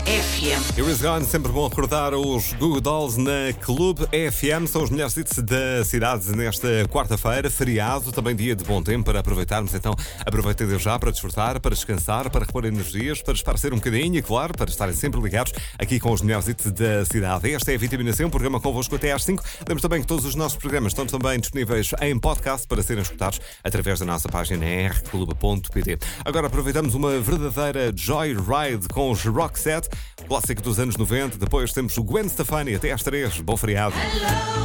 FM. Here is gone, sempre bom recordar os Goo Goo Dolls na Clube FM. São os melhores hits da cidade nesta quarta-feira, feriado, também dia de bom tempo para aproveitarmos. Então, aproveitem desde já para desfrutar, para descansar, para repor energias, para esparecer um bocadinho e, claro, para estarem sempre ligados aqui com os melhores hits da cidade. Esta é a Vitamina C, um programa convosco até às 5. Lembro também que todos os nossos programas estão também disponíveis em podcast para serem escutados através da nossa página rclube.pt. Agora aproveitamos uma verdadeira joyride com os Roxette, clássico dos anos 90. Depois temos o Gwen Stefani até às 3. Bom feriado.